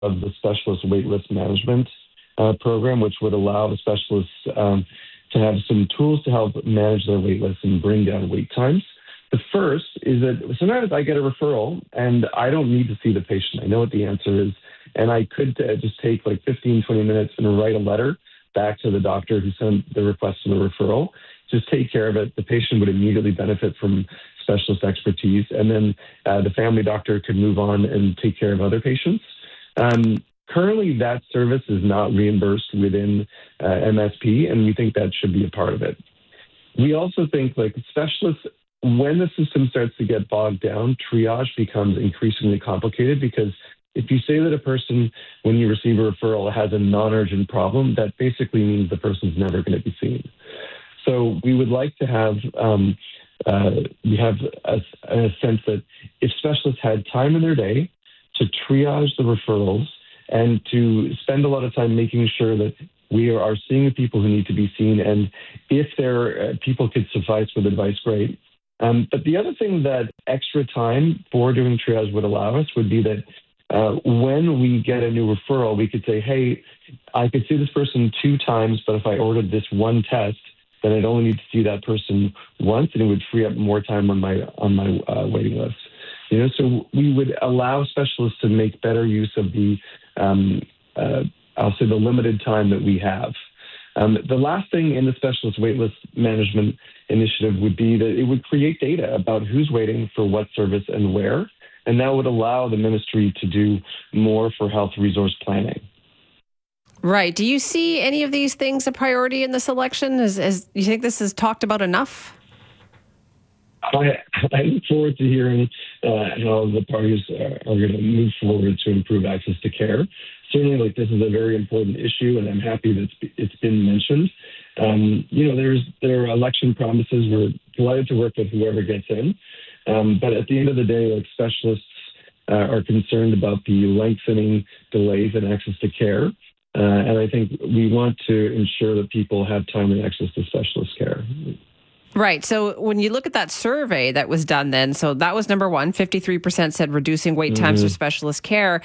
of the specialist waitlist management program, which would allow the specialists to have some tools to help manage their waitlist and bring down wait times. The first is that sometimes I get a referral and I don't need to see the patient. I know what the answer is. And I could just take like 15, 20 minutes and write a letter back to the doctor who sent the request for the referral. Just take care of it. The patient would immediately benefit from specialist expertise. And then the family doctor could move on and take care of other patients. Currently, that service is not reimbursed within MSP, and we think that should be a part of it. We also think like specialists, when the system starts to get bogged down, triage becomes increasingly complicated because if you say that a person, when you receive a referral, has a non-urgent problem, that basically means the person's never going to be seen. So we would like to have, we have a sense that if specialists had time in their day to triage the referrals and to spend a lot of time making sure that we are seeing the people who need to be seen, and if there people could suffice with advice, great. But the other thing that extra time for doing triage would allow us would be that when we get a new referral, we could say, hey, I could see this person 2 times, but if I ordered this one test, then I'd only need to see that person once, and it would free up more time on my waiting list. You know, so we would allow specialists to make better use of the, I'll say, the limited time that we have. The last thing in the specialist waitlist management initiative would be that it would create data about who's waiting for what service and where, and that would allow the ministry to do more for health resource planning. Right. Do you see any of these things a priority in this election? Is you think this is talked about enough? I look forward to hearing how the parties are going to move forward to improve access to care. Certainly, like, this is a very important issue, and I'm happy that it's been mentioned. You know, there are election promises. We're delighted to work with whoever gets in. But at the end of the day, like, specialists are concerned about the lengthening delays in access to care. And I think we want to ensure that people have time and access to specialist care. Right. So when you look at that survey that was done then, so that was number one, 53% said reducing wait times for specialist care.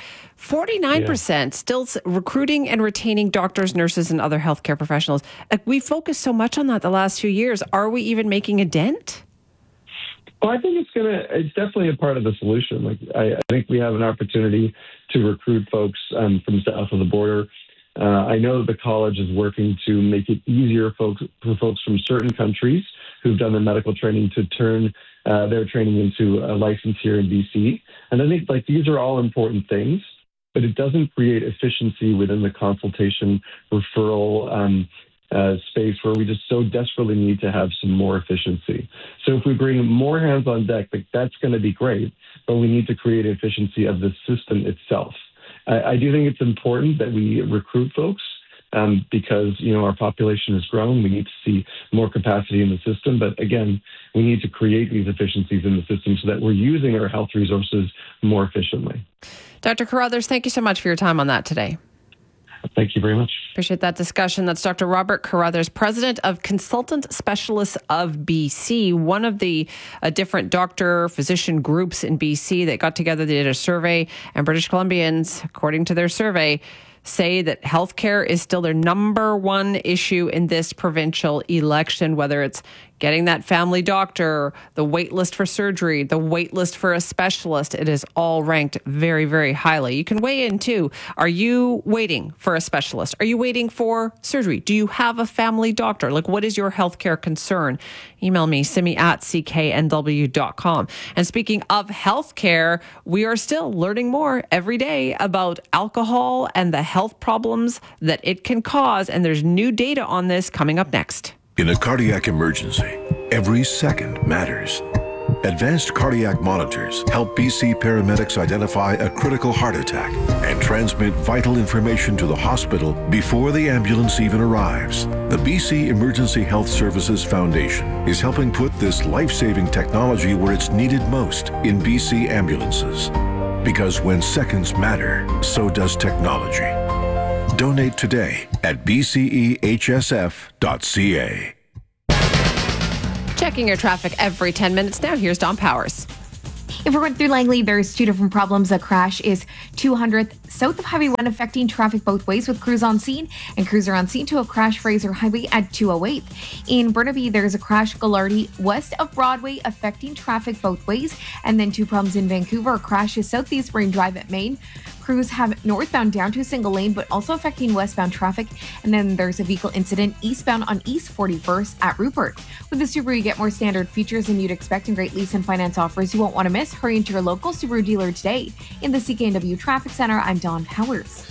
49% still recruiting and retaining doctors, nurses, and other healthcare professionals. We focused so much on that the last few years. Are we even making a dent? Well, I think it's definitely a part of the solution. Like, I think we have an opportunity to recruit folks from south of the border. I know that the college is working to make it easier for folks from certain countries who've done their medical training to turn their training into a license here in BC. And I think, like, these are all important things, but it doesn't create efficiency within the consultation referral space where we just so desperately need to have some more efficiency. So if we bring more hands on deck, like, that's going to be great, but we need to create efficiency of the system itself. I do think it's important that we recruit folks because, you know, our population has grown. We need to see more capacity in the system. But again, we need to create these efficiencies in the system so that we're using our health resources more efficiently. Dr. Carruthers, thank you so much for your time on that today. Thank you very much. Appreciate that discussion. That's Dr. Robert Carruthers, President of Consultant Specialists of BC, one of the different doctor, physician groups in BC that got together. They did a survey, and British Columbians, according to their survey, say that healthcare is still their number one issue in this provincial election, whether it's getting that family doctor, the wait list for surgery, the wait list for a specialist. It is all ranked very, very highly. You can weigh in too. Are you waiting for a specialist? Are you waiting for surgery? Do you have a family doctor? Like, what is your healthcare concern? Email me, simi@cknw.com. And speaking of healthcare, we are still learning more every day about alcohol and the health problems that it can cause. And there's new data on this coming up next. In a cardiac emergency, every second matters. Advanced cardiac monitors help BC paramedics identify a critical heart attack and transmit vital information to the hospital before the ambulance even arrives. The BC Emergency Health Services Foundation is helping put this life-saving technology where it's needed most in BC ambulances. Because when seconds matter, so does technology. Donate today at bcehsf.ca. Checking your traffic every 10 minutes now. Here's Don Powers. If we're going through Langley, there's 2 different problems. A crash is 200th south of Highway 1 affecting traffic both ways with crews on scene, and crews are on scene to a crash Fraser Highway at 208. In Burnaby, there's a crash Gallardi west of Broadway affecting traffic both ways, and then 2 problems in Vancouver. A crash is southeast Marine Drive at Main. Crews have northbound down to a single lane, but also affecting westbound traffic. And then there's a vehicle incident eastbound on East 41st at Rupert. With the Subaru, you get more standard features than you'd expect and great lease and finance offers you won't want to miss. Hurry into your local Subaru dealer today. In the CKNW Traffic Center, I'm Dawn Powers.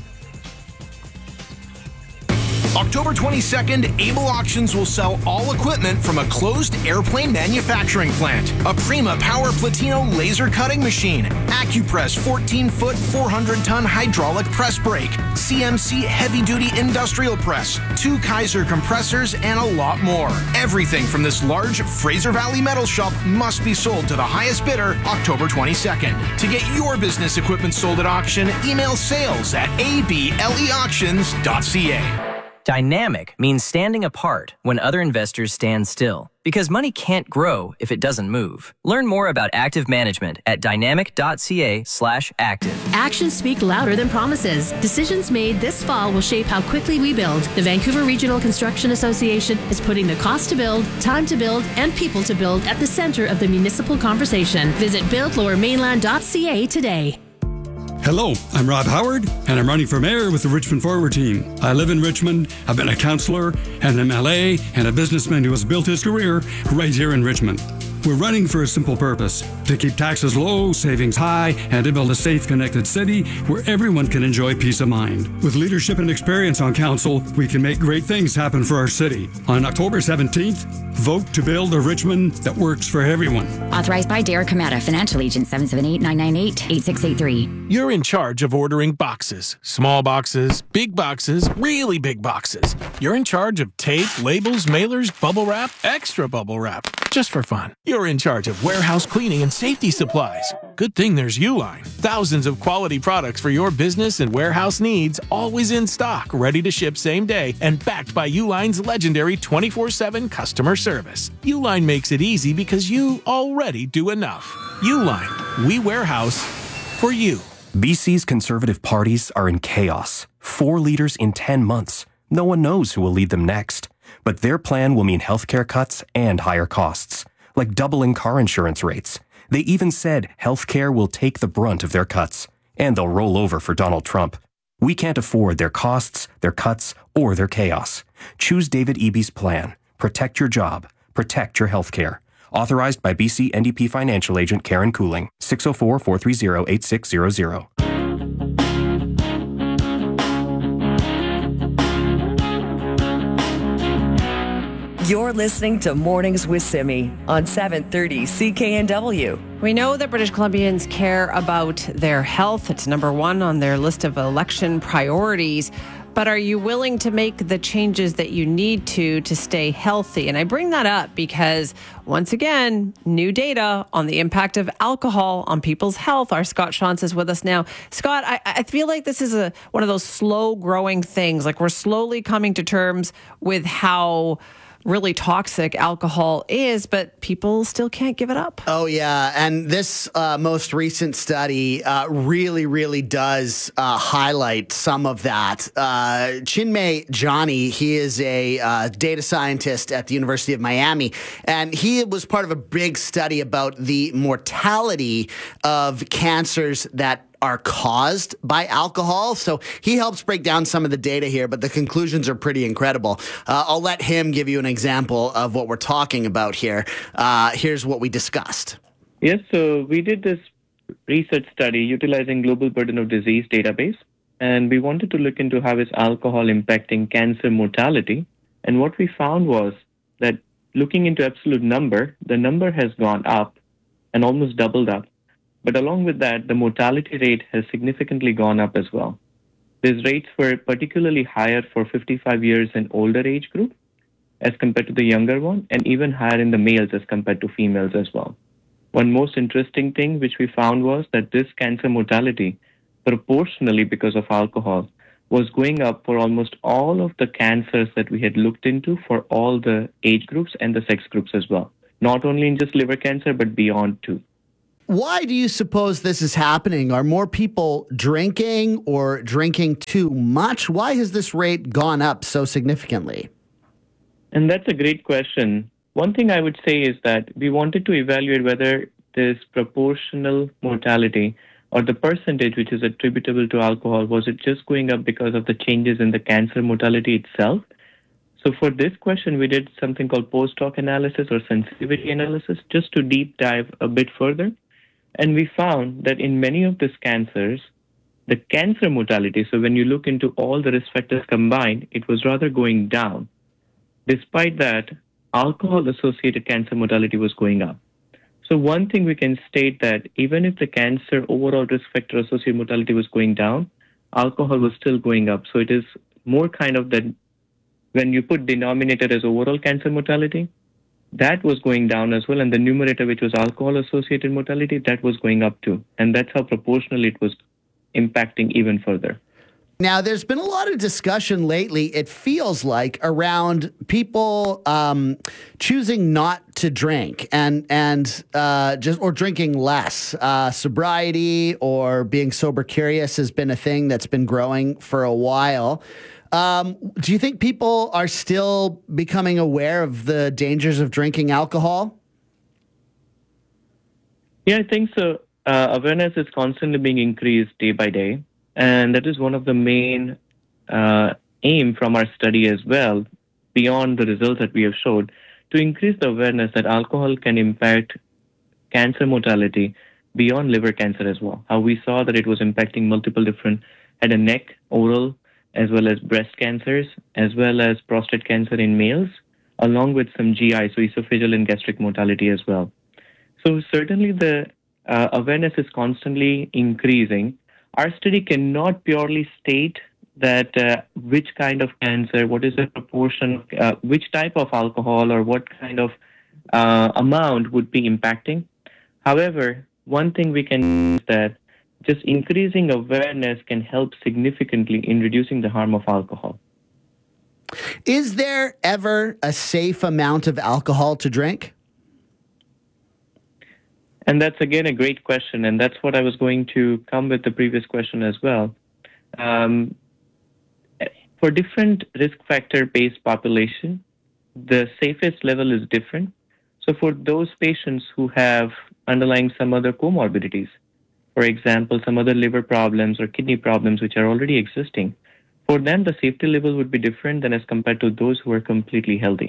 October 22nd, Able Auctions will sell all equipment from a closed airplane manufacturing plant. A Prima Power Platino laser cutting machine, AccuPress 14-foot 400-ton hydraulic press brake, CMC heavy-duty industrial press, 2 Kaiser compressors, and a lot more. Everything from this large Fraser Valley metal shop must be sold to the highest bidder October 22nd. To get your business equipment sold at auction, email sales@ableauctions.ca. Dynamic means standing apart when other investors stand still, because money can't grow if it doesn't move. Learn more about active management at dynamic.ca/active. Actions speak louder than promises. Decisions made this fall will shape how quickly we build. The Vancouver Regional Construction Association is putting the cost to build, time to build, and people to build at the center of the municipal conversation. Visit buildlowermainland.ca today. Hello, I'm Rob Howard, and I'm running for mayor with the Richmond Forward team. I live in Richmond, I've been a councillor, an MLA, and a businessman who has built his career right here in Richmond. We're running for a simple purpose, to keep taxes low, savings high, and to build a safe, connected city where everyone can enjoy peace of mind. With leadership and experience on council, we can make great things happen for our city. On October 17th, vote to build a Richmond that works for everyone. Authorized by Derek Kamada, Financial Agent 778-998-8683. You're in charge of ordering boxes. Small boxes, really big boxes. You're in charge of tape, labels, mailers, bubble wrap, extra bubble wrap. Just for fun. You're in charge of warehouse cleaning and safety supplies. Good thing there's Uline. Thousands of quality products for your business and warehouse needs, always in stock, ready to ship same day, and backed by Uline's legendary 24/7 customer service. Uline makes it easy because you already do enough. Uline, we warehouse for you. BC's Conservative parties are in chaos. 4 leaders in 10 months. No one knows who will lead them next. But their plan will mean healthcare cuts and higher costs, like doubling car insurance rates. They even said healthcare will take the brunt of their cuts, and they'll roll over for Donald Trump. We can't afford their costs, their cuts, or their chaos. Choose David Eby's plan. Protect your job. Protect your healthcare. Authorized by BC NDP Financial Agent Karen Cooling, 604-430-8600. You're listening to Mornings with Simi on 730 CKNW. We know that British Columbians care about their health. It's number 1 on their list of election priorities. But are you willing to make the changes that you need to stay healthy? And I bring that up because, once again, new data on the impact of alcohol on people's health. Our Scott Shantz is with us now. Scott, I feel like this is one of those slow-growing things. Like, we're slowly coming to terms with how really toxic alcohol is, but people still can't give it up. Oh, yeah. And this most recent study really does highlight some of that. Chinmay Johnny, he is a data scientist at the University of Miami, and he was part of a big study about the mortality of cancers that are caused by alcohol. So he helps break down some of the data here, but the conclusions are pretty incredible. I'll let him give you an example of what we're talking about here. Here's what we discussed. Yes, so we did this research study utilizing Global Burden of Disease database, and we wanted to look into how is alcohol impacting cancer mortality. And what we found was that looking into absolute number, the number has gone up and almost doubled up. But along with that, the mortality rate has significantly gone up as well. These rates were particularly higher for 55 years and older age group as compared to the younger one, and even higher in the males as compared to females as well. One most interesting thing which we found was that this cancer mortality, proportionally because of alcohol, was going up for almost all of the cancers that we had looked into for all the age groups and the sex groups as well. Not only in just liver cancer, but beyond too. Why do you suppose this is happening? Are more people drinking or drinking too much? Why has this rate gone up so significantly? And that's a great question. One thing I would say is that we wanted to evaluate whether this proportional mortality or the percentage which is attributable to alcohol, was it just going up because of the changes in the cancer mortality itself? So for this question, we did something called post-hoc analysis or sensitivity analysis just to deep dive a bit further. And we found that in many of these cancers, the cancer mortality, so when you look into all the risk factors combined, it was rather going down. Despite that, alcohol-associated cancer mortality was going up. So one thing we can state that even if the cancer overall risk factor associated mortality was going down, alcohol was still going up. So it is more kind of that when you put denominator as overall cancer mortality, that was going down as well. And the numerator, which was alcohol-associated mortality, that was going up too. And that's how proportionally it was impacting even further. Now, there's been a lot of discussion lately, it feels like, around people choosing not to drink and drinking less. Sobriety or being sober curious has been a thing that's been growing for a while. Do you think people are still becoming aware of the dangers of drinking alcohol? Yeah, I think so. Awareness is constantly being increased day by day. And that is one of the main aim from our study as well, beyond the results that we have showed, to increase the awareness that alcohol can impact cancer mortality beyond liver cancer as well. How we saw that it was impacting multiple different head and neck, oral, as well as breast cancers, as well as prostate cancer in males, along with some GI, so esophageal and gastric mortality as well. So certainly the awareness is constantly increasing. Our study cannot purely state that which kind of cancer, what is the proportion, which type of alcohol or what kind of amount would be impacting. However, one thing we can is that just increasing awareness can help significantly in reducing the harm of alcohol. Is there ever a safe amount of alcohol to drink? And that's, again, a great question. And that's what I was going to come with the previous question as well. For different risk factor-based population, the safest level is different. So for those patients who have underlying some other comorbidities, for example, some other liver problems or kidney problems which are already existing, for them, the safety level would be different than as compared to those who are completely healthy.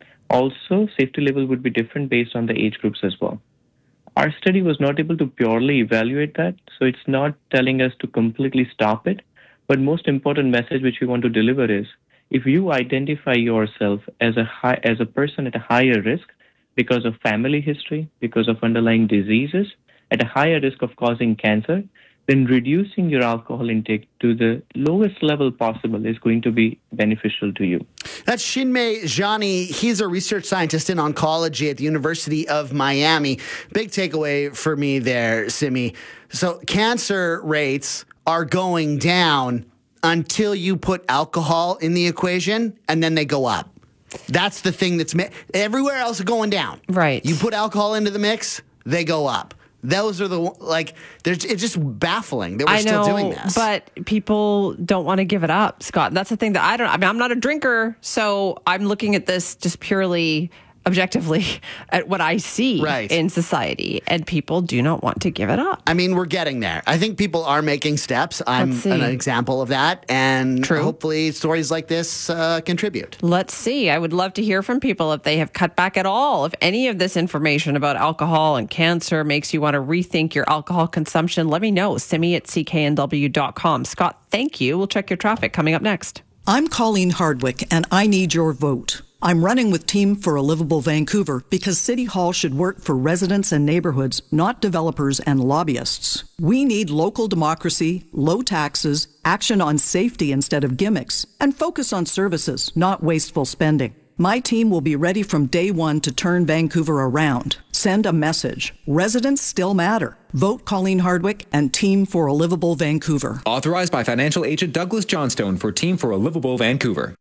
Also, safety level would be different based on the age groups as well. Our study was not able to purely evaluate that, so it's not telling us to completely stop it. But most important message which we want to deliver is, if you identify yourself as a person at a higher risk because of family history, because of underlying diseases, at a higher risk of causing cancer, then reducing your alcohol intake to the lowest level possible is going to be beneficial to you. That's Chinmay Jani. He's a research scientist in oncology at the University of Miami. Big takeaway for me there, Simi. So cancer rates are going down until you put alcohol in the equation, and then they go up. That's the thing that's everywhere else is going down. Right. You put alcohol into the mix, they go up. Those are it's just baffling that we're still doing this. But people don't want to give it up, Scott. That's the thing that I'm not a drinker, so I'm looking at this just purely objectively at what I see in society, and people do not want to give it up. I mean, we're getting there. I think people are making steps. I'm an example of that, and hopefully stories like this contribute. Let's see. I would love to hear from people if they have cut back at all. If any of this information about alcohol and cancer makes you want to rethink your alcohol consumption, let me know. simi@cknw.com. Scott, thank you. We'll check your traffic coming up next. I'm Colleen Hardwick, and I need your vote. I'm running with Team for a Livable Vancouver because City Hall should work for residents and neighborhoods, not developers and lobbyists. We need local democracy, low taxes, action on safety instead of gimmicks, and focus on services, not wasteful spending. My team will be ready from day one to turn Vancouver around. Send a message. Residents still matter. Vote Colleen Hardwick and Team for a Livable Vancouver. Authorized by financial agent Douglas Johnstone for Team for a Livable Vancouver.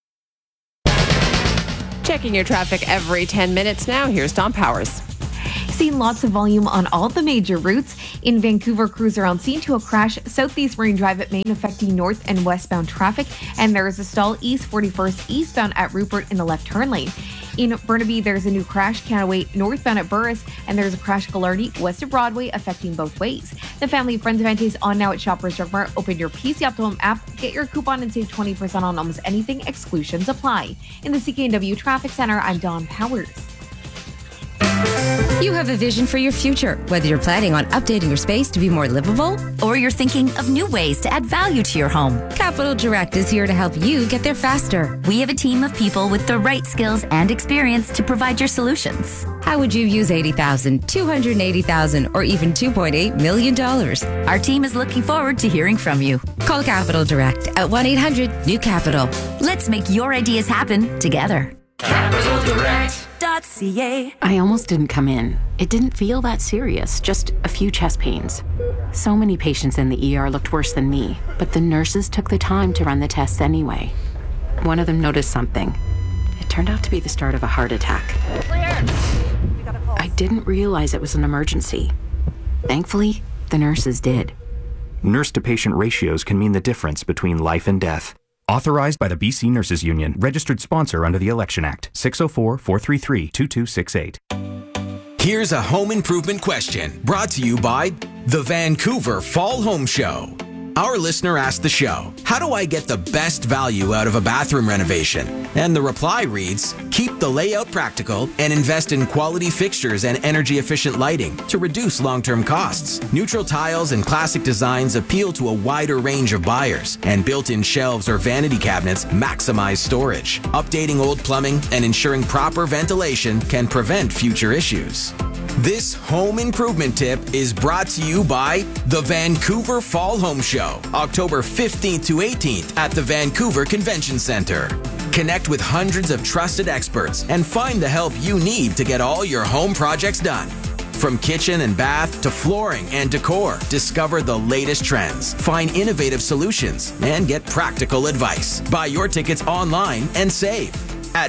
Checking your traffic every 10 minutes now. Here's Tom Powers. Seeing lots of volume on all the major routes. In Vancouver, crews are on scene to a crash Southeast Marine Drive at Main affecting north and westbound traffic. And there is a stall East 41st eastbound at Rupert in the left turn lane. In Burnaby, there's a new crash Canaway northbound at Burris, and there's a crash Gallardi west of Broadway affecting both ways. The Family Friends event is on now at Shoppers Drug Mart. Open your PC Optimum app, get your coupon, and save 20% on almost anything. Exclusions apply. In the CKNW Traffic Center, I'm Dawn Powers. You have a vision for your future, whether you're planning on updating your space to be more livable or you're thinking of new ways to add value to your home. Capital Direct is here to help you get there faster. We have a team of people with the right skills and experience to provide your solutions. How would you use $80,000, $280,000, or even $2.8 million? Our team is looking forward to hearing from you. Call Capital Direct at 1-800-NEW-CAPITAL. Let's make your ideas happen together. CapitalDirect.ca. I almost didn't come in. It didn't feel that serious, just a few chest pains. So many patients in the ER looked worse than me, but the nurses took the time to run the tests anyway. One of them noticed something. It turned out to be the start of a heart attack. I didn't realize it was an emergency. Thankfully, the nurses did. Nurse-to-patient ratios can mean the difference between life and death. Authorized by the BC Nurses Union. Registered sponsor under the Election Act. 604-433-2268. Here's a home improvement question brought to you by the Vancouver Fall Home Show. Our listener asked the show, how do I get the best value out of a bathroom renovation? And the reply reads, keep the layout practical and invest in quality fixtures and energy-efficient lighting to reduce long-term costs. Neutral tiles and classic designs appeal to a wider range of buyers, and built-in shelves or vanity cabinets maximize storage. Updating old plumbing and ensuring proper ventilation can prevent future issues. This home improvement tip is brought to you by the Vancouver Fall Home Show, October 15th to 18th at the Vancouver Convention Center. Connect with hundreds of trusted experts and find the help you need to get all your home projects done. From kitchen and bath to flooring and decor, discover the latest trends, find innovative solutions, and get practical advice. Buy your tickets online and save at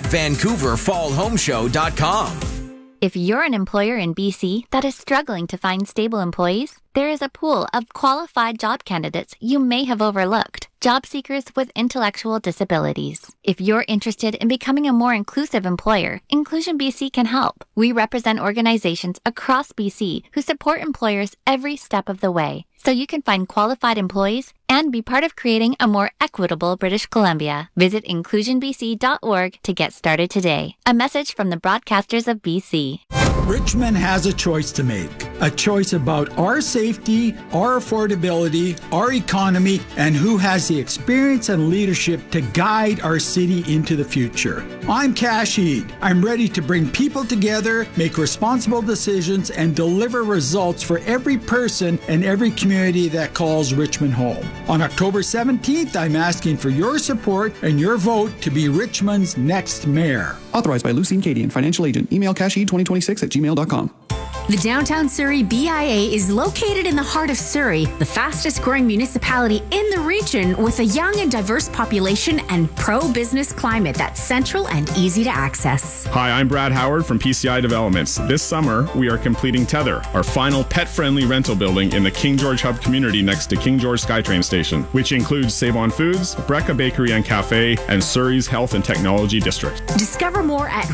VancouverFallHomeShow.com. If you're an employer in BC that is struggling to find stable employees, there is a pool of qualified job candidates you may have overlooked. Job seekers with intellectual disabilities. If you're interested in becoming a more inclusive employer, Inclusion BC can help. We represent organizations across BC who support employers every step of the way, so you can find qualified employees and be part of creating a more equitable British Columbia. Visit inclusionbc.org to get started today. A message from the broadcasters of BC. Richmond has a choice to make. A choice about our safety, our affordability, our economy, and who has the experience and leadership to guide our city into the future. I'm Cash Eid. I'm ready to bring people together, make responsible decisions, and deliver results for every person and every community that calls Richmond home. On October 17th, I'm asking for your support and your vote to be Richmond's next mayor. Authorized by Lucine Cadian, financial agent. Email casheed2026@gmail.com. The Downtown Surrey BIA is located in the heart of Surrey, the fastest growing municipality in the region with a young and diverse population and pro-business climate that's central and easy to access. Hi, I'm Brad Howard from PCI Developments. This summer, we are completing Tether, our final pet-friendly rental building in the King George Hub community next to King George SkyTrain Station, which includes Save On Foods, Brecca Bakery and Cafe, and Surrey's Health and Technology District. Discover more at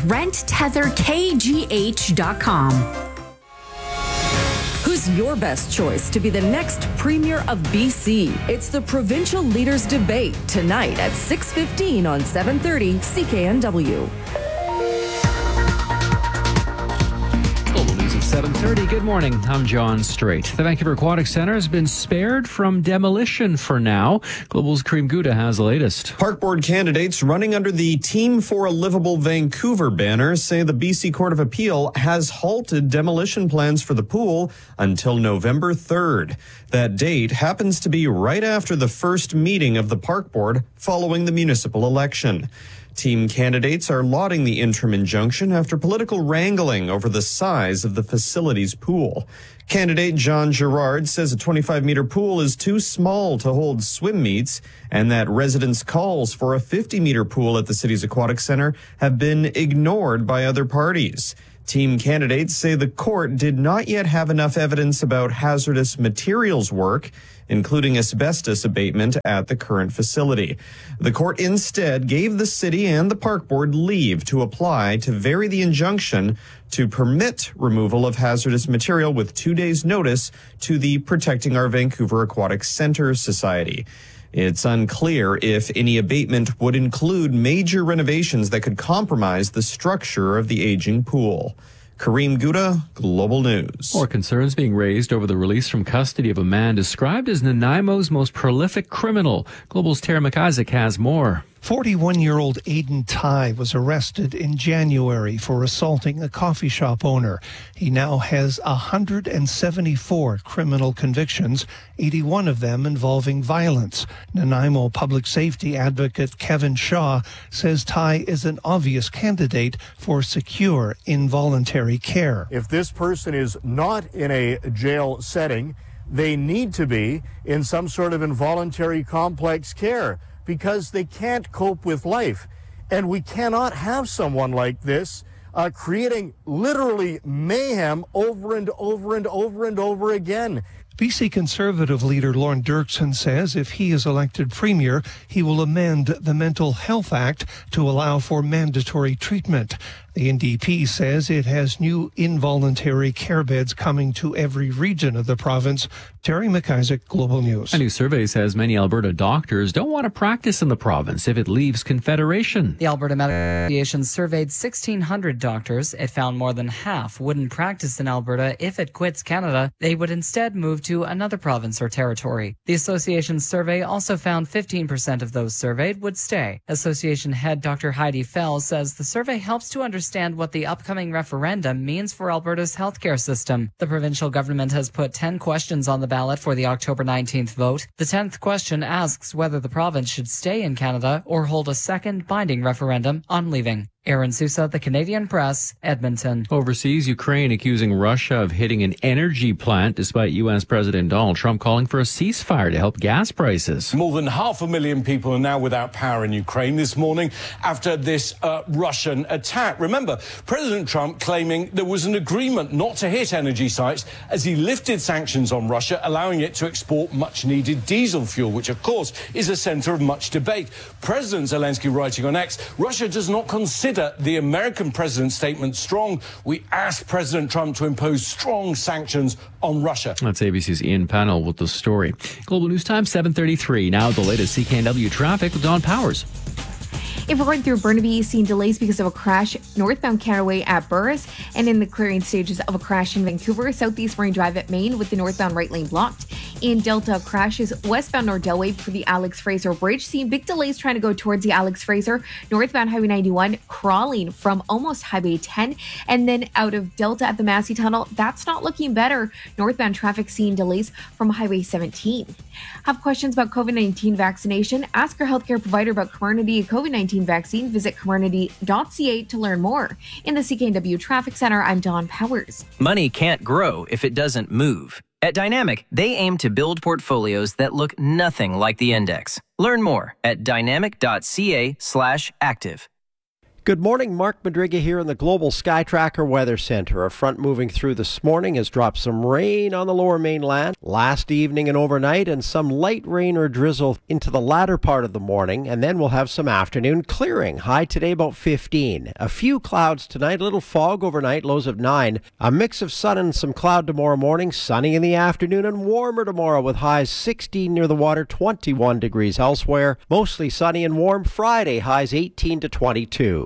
renttetherkgh.com. Who's your best choice to be the next Premier of BC? It's the Provincial Leaders Debate tonight at 6:15 on 730 CKNW. 7:30. Good morning. I'm John Strait. The Vancouver Aquatic Centre has been spared from demolition for now. Global's Kareem Gouda has the latest. Park Board candidates running under the Team for a Livable Vancouver banner say the BC Court of Appeal has halted demolition plans for the pool until November 3rd. That date happens to be right after the first meeting of the Park Board following the municipal election. Team candidates are lauding the interim injunction after political wrangling over the size of the facility's pool. Candidate John Gerard says a 25-meter pool is too small to hold swim meets and that residents' calls for a 50-meter pool at the city's aquatic center have been ignored by other parties. Team candidates say the court did not yet have enough evidence about hazardous materials work, including asbestos abatement at the current facility. The court instead gave the city and the park board leave to apply to vary the injunction to permit removal of hazardous material with 2 days' notice to the Protecting Our Vancouver Aquatic Centre Society. It's unclear if any abatement would include major renovations that could compromise the structure of the aging pool. Kareem Gouda, Global News. More concerns being raised over the release from custody of a man described as Nanaimo's most prolific criminal. Global's Tara McIsaac has more. 41-year-old Aidan Tai was arrested in January for assaulting a coffee shop owner. He now has 174 criminal convictions, 81 of them involving violence. Nanaimo public safety advocate Kevin Shaw says Tai is an obvious candidate for secure involuntary care. If this person is not in a jail setting, they need to be in some sort of involuntary complex care, because they can't cope with life. And we cannot have someone like this creating literally mayhem over and over and over and over again. BC Conservative leader Lorne Dirksen says if he is elected premier, he will amend the Mental Health Act to allow for mandatory treatment. The NDP says it has new involuntary care beds coming to every region of the province. Terry McIsaac, Global News. A new survey says many Alberta doctors don't want to practice in the province if it leaves Confederation. The Alberta Medical Association surveyed 1,600 doctors. It found more than half wouldn't practice in Alberta if it quits Canada. They would instead move to another province or territory. The association's survey also found 15% of those surveyed would stay. Association head Dr. Heidi Fell says the survey helps to understand what the upcoming referendum means for Alberta's healthcare system. The provincial government has put 10 questions on the ballot for the October 19th vote. The 10th question asks whether the province should stay in Canada or hold a second binding referendum on leaving. Aaron Sousa, The Canadian Press, Edmonton. Overseas, Ukraine accusing Russia of hitting an energy plant despite U.S. President Donald Trump calling for a ceasefire to help gas prices. More than 500,000 people are now without power in Ukraine this morning after this Russian attack. Remember, President Trump claiming there was an agreement not to hit energy sites as he lifted sanctions on Russia, allowing it to export much-needed diesel fuel, which, of course, is a center of much debate. President Zelensky writing on X, Russia does not consider the American president's statement strong. We asked President Trump to impose strong sanctions on Russia. That's ABC's Ian Pannell with the story. Global News Time, 7:33. Now the latest CKNW traffic with Don Powers. If we're going through Burnaby, seeing delays because of a crash northbound Canaway at Burris, and in the clearing stages of a crash in Vancouver, Southeast Marine Drive at Maine with the northbound right lane blocked. In Delta, crashes westbound Nordelway for the Alex Fraser Bridge, seeing big delays trying to go towards the Alex Fraser, northbound Highway 91 crawling from almost Highway 10, and then out of Delta at the Massey Tunnel, that's not looking better. Northbound traffic seeing delays from Highway 17. Have questions about COVID-19 vaccination? Ask your healthcare provider about Comirnaty COVID-19 vaccine. Visit comirnaty.ca to learn more. In the CKNW Traffic Center, I'm Don Powers. Money can't grow if it doesn't move. At Dynamic, they aim to build portfolios that look nothing like the index. Learn more at dynamic.ca/active. Good morning, Mark Madriga here in the Global Sky Tracker Weather Center. A front moving through this morning has dropped some rain on the lower mainland last evening and overnight, and some light rain or drizzle into the latter part of the morning, and then we'll have some afternoon clearing. High today about 15. A few clouds tonight, a little fog overnight, lows of 9. A mix of sun and some cloud tomorrow morning, sunny in the afternoon and warmer tomorrow with highs 16 near the water, 21 degrees elsewhere. Mostly sunny and warm Friday, highs 18 to 22.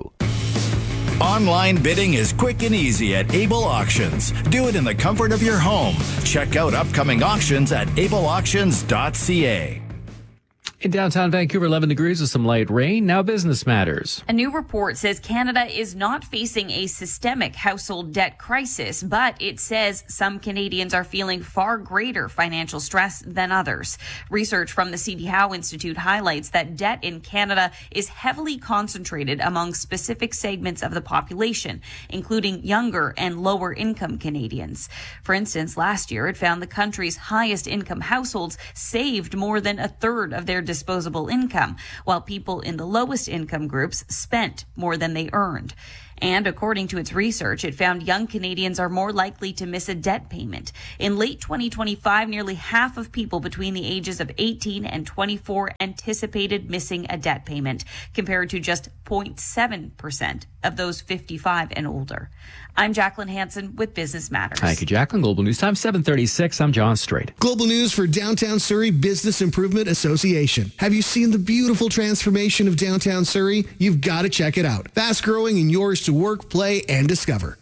Online bidding is quick and easy at Able Auctions. Do it in the comfort of your home. Check out upcoming auctions at ableauctions.ca. In downtown Vancouver, 11 degrees with some light rain. Now business matters. A new report says Canada is not facing a systemic household debt crisis, but it says some Canadians are feeling far greater financial stress than others. Research from the C.D. Howe Institute highlights that debt in Canada is heavily concentrated among specific segments of the population, including younger and lower income Canadians. For instance, last year it found the country's highest income households saved more than a third of their disposable income, while people in the lowest income groups spent more than they earned. And according to its research, it found young Canadians are more likely to miss a debt payment. In late 2025, nearly half of people between the ages of 18 and 24 anticipated missing a debt payment, compared to just 0.7% of those 55 and older. I'm Jacqueline Hansen with Business Matters. Thank you, Jacqueline. Global News Time, 7:36. I'm John Strait. Global news for Downtown Surrey Business Improvement Association. Have you seen the beautiful transformation of downtown Surrey? You've got to check it out. Fast growing and yours to work, play, and discover.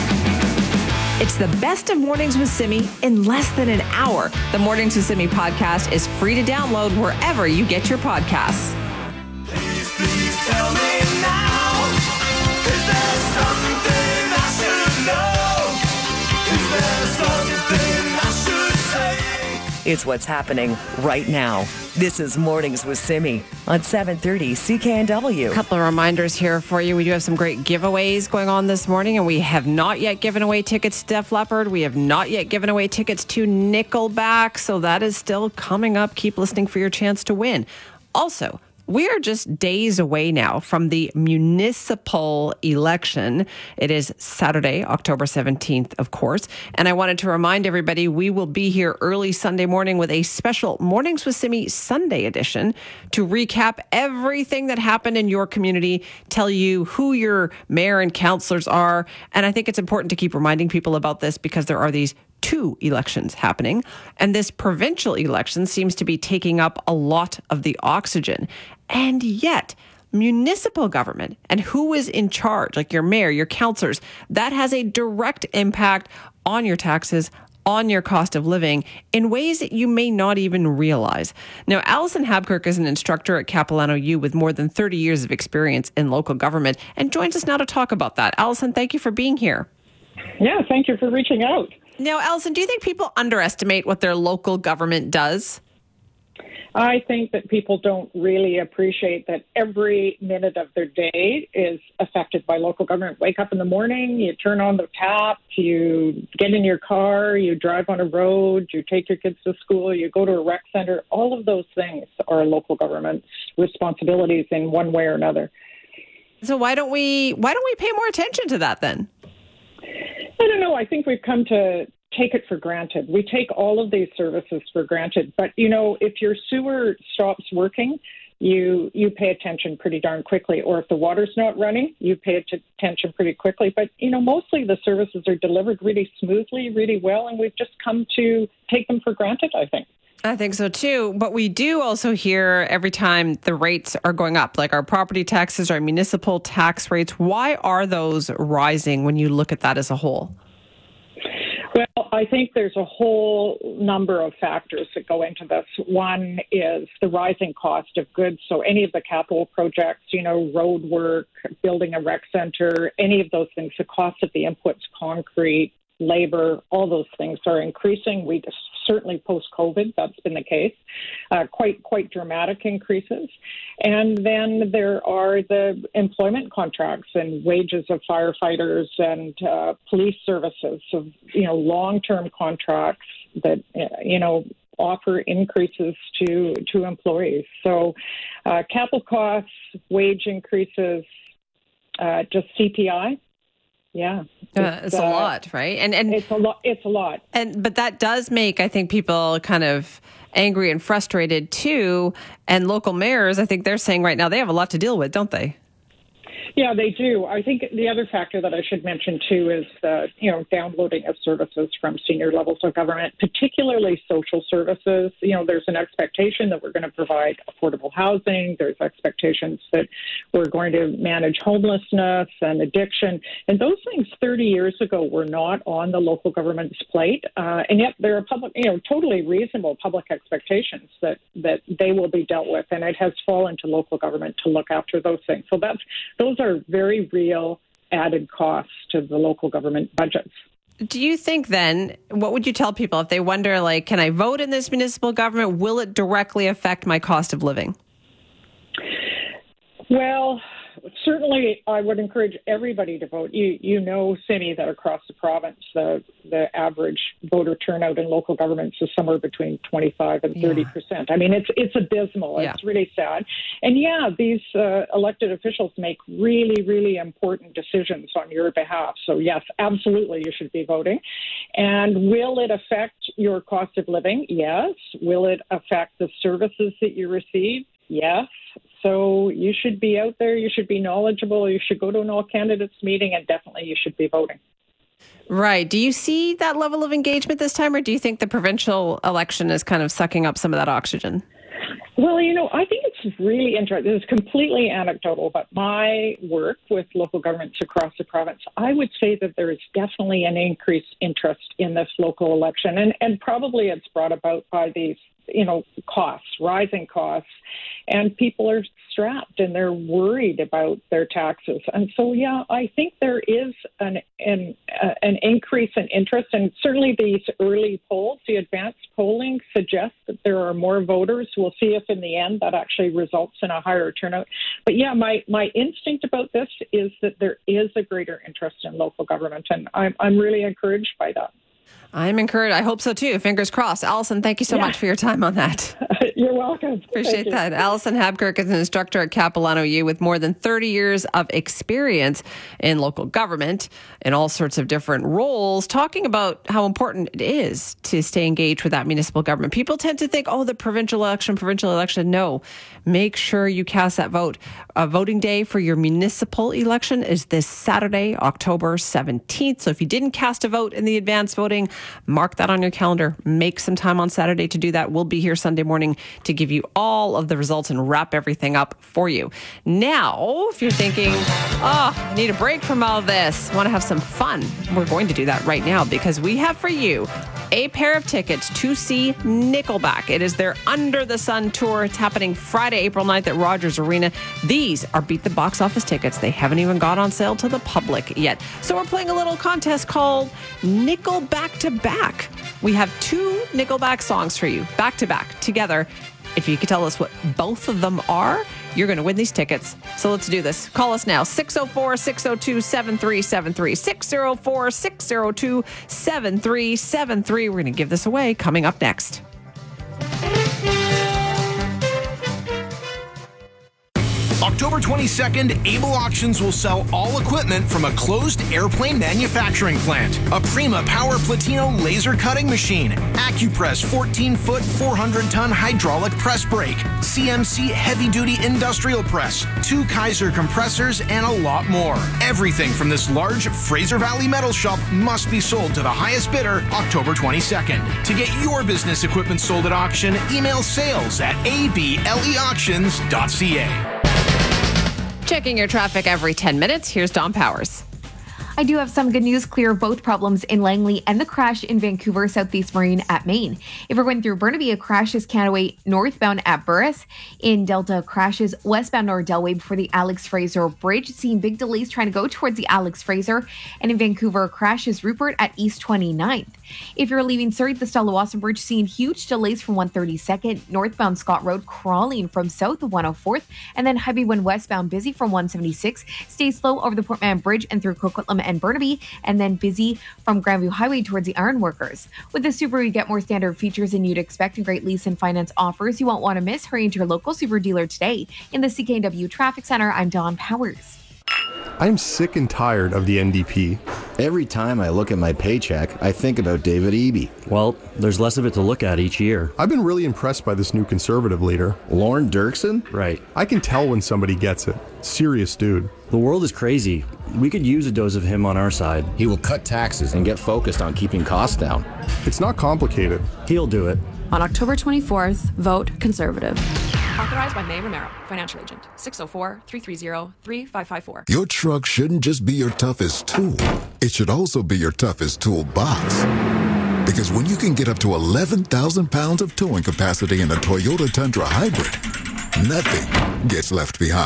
It's the best of Mornings with Simi in less than an hour. The Mornings with Simi podcast is free to download wherever you get your podcasts. Please tell me now, is there something I should know? Is there something I should say? It's what's happening right now. This is Mornings with Simi on 730 CKNW. A couple of reminders here for you. We do have some great giveaways going on this morning, and we have not yet given away tickets to Def Leppard. We have not yet given away tickets to Nickelback, so that is still coming up. Keep listening for your chance to win. Also, we are just days away now from the municipal election. It is Saturday, October 17th, of course. And I wanted to remind everybody we will be here early Sunday morning with a special Mornings with Simi Sunday edition to recap everything that happened in your community, tell you who your mayor and councillors are. And I think it's important to keep reminding people about this because there are these two elections happening, and this provincial election seems to be taking up a lot of the oxygen. And yet, municipal government and who is in charge, like your mayor, your councillors, that has a direct impact on your taxes, on your cost of living in ways that you may not even realize. Now, Alison Habkirk is an instructor at Capilano U with more than 30 years of experience in local government and joins us now to talk about that. Alison, thank you for being here. Yeah, thank you for reaching out. Now, Alison, do you think people underestimate what their local government does? I think that people don't really appreciate that every minute of their day is affected by local government. Wake up in the morning, you turn on the tap, you get in your car, you drive on a road, you take your kids to school, you go to a rec center. All of those things are local government's responsibilities in one way or another. So why don't we pay more attention to that then? I don't know. I think we've come to take it for granted. We take all of these services for granted. But, you know, if your sewer stops working, you pay attention pretty darn quickly. Or if the water's not running, you pay attention pretty quickly. But, you know, mostly the services are delivered really smoothly, really well, and we've just come to take them for granted, I think. I think so too. But we do also hear every time the rates are going up, like our property taxes, our municipal tax rates. Why are those rising when you look at that as a whole? Well, I think there's a whole number of factors that go into this. One is the rising cost of goods. So any of the capital projects, you know, road work, building a rec center, any of those things, the cost of the inputs, concrete, labor, all those things are increasing. We just, certainly post-COVID, that's been the case. Quite dramatic increases. And then there are the employment contracts and wages of firefighters and police services, of, you know, long-term contracts that, you know, offer increases to employees. So capital costs, wage increases, just CPI. Yeah, it's a lot, right? And it's a lot. But that does make, I think, people kind of angry and frustrated too. And local mayors, I think they're saying right now they have a lot to deal with, don't they? Yeah, they do. I think the other factor that I should mention too is the, you know, downloading of services from senior levels of government, particularly social services. You know, there's an expectation that we're going to provide affordable housing. There's expectations that we're going to manage homelessness and addiction. And those things 30 years ago were not on the local government's plate. And yet there are public, you know, totally reasonable public expectations that they will be dealt with. And it has fallen to local government to look after those things. So those are very real added costs to the local government budgets. Do you think then, what would you tell people if they wonder, like, can I vote in this municipal government? Will it directly affect my cost of living? Well, certainly I would encourage everybody to vote. You know, Simi, that across the province, the average voter turnout in local governments is somewhere between 25 and 30%. I mean, it's abysmal. It's really sad. And these elected officials make really, really important decisions on your behalf. So yes, absolutely, you should be voting. And will it affect your cost of living? Yes. Will it affect the services that you receive? Yes. So you should be out there. You should be knowledgeable. You should go to an all candidates meeting, and definitely you should be voting. Right. Do you see that level of engagement this time, or do you think the provincial election is kind of sucking up some of that oxygen? Well, I think it's really interesting. This is completely anecdotal, but my work with local governments across the province, I would say that there is definitely an increased interest in this local election. And probably it's brought about by these, rising costs. And people are strapped and they're worried about their taxes. And so, I think there is an increase in interest. And certainly these early polls, the advanced polling suggests that there are more voters. We'll see if in the end that actually results in a higher turnout. But my instinct about this is that there is a greater interest in local government. And I'm really encouraged by that. I'm encouraged. I hope so too. Fingers crossed. Allison, thank you so much for your time on that. You're welcome. Appreciate that. Allison Habkirk is an instructor at Capilano U with more than 30 years of experience in local government in all sorts of different roles, talking about how important it is to stay engaged with that municipal government. People tend to think, the provincial election. No, make sure you cast that vote. Voting day for your municipal election is this Saturday, October 17th. So if you didn't cast a vote in the advanced voting, mark that on your calendar. Make some time on Saturday to do that. We'll be here Sunday morning to give you all of the results and wrap everything up for you. Now, if you're thinking, I need a break from all this, want to have some fun, we're going to do that right now because we have for you a pair of tickets to see Nickelback. It is their Under the Sun tour. It's happening Friday, April 9th at Rogers Arena. These are Beat the Box Office tickets. They haven't even gone on sale to the public yet. So we're playing a little contest called Nickel Back to Back. We have two Nickelback songs for you, back to back, together. If you could tell us what both of them are, you're going to win these tickets. So let's do this. Call us now, 604-602-7373, 604-602-7373. We're going to give this away coming up next. October 22nd, Able Auctions will sell all equipment from a closed airplane manufacturing plant. A Prima Power Platino laser cutting machine, AccuPress 14-foot 400-ton hydraulic press brake, CMC heavy-duty industrial press, 2 Kaiser compressors, and a lot more. Everything from this large Fraser Valley metal shop must be sold to the highest bidder October 22nd. To get your business equipment sold at auction, email sales@ableauctions.ca. Checking your traffic every 10 minutes. Here's Don Powers. I do have some good news. Clear of both problems in Langley and the crash in Vancouver, Southeast Marine at Maine. If we're going through Burnaby, a crash is Canaway northbound at Burris. In Delta, crashes westbound Nordelway before the Alex Fraser Bridge. Seeing big delays trying to go towards the Alex Fraser. And in Vancouver, crash is Rupert at East 29th. If you're leaving Surrey, the Stella-Wasson Bridge seeing huge delays from 132nd. Northbound Scott Road crawling from south of 104th. And then Highway 1 westbound busy from 176. Stay slow over the Portman Bridge and through Coquitlam and Burnaby, and then busy from Grandview Highway towards the Ironworkers. With the Subaru, you get more standard features than you'd expect and great lease and finance offers you won't want to miss. Hurry into your local Subaru dealer today. In the CKNW Traffic Center, I'm Dawn Powers. I'm sick and tired of the NDP. Every time I look at my paycheck, I think about David Eby. Well, there's less of it to look at each year. I've been really impressed by this new Conservative leader. Lorne Dirksen? Right. I can tell when somebody gets it. Serious dude. The world is crazy. We could use a dose of him on our side. He will cut taxes and get focused on keeping costs down. It's not complicated. He'll do it. On October 24th, vote Conservative. Authorized by May Romero, financial agent. 604-330-3554. Your truck shouldn't just be your toughest tool. It should also be your toughest toolbox. Because when you can get up to 11,000 pounds of towing capacity in a Toyota Tundra Hybrid, nothing gets left behind.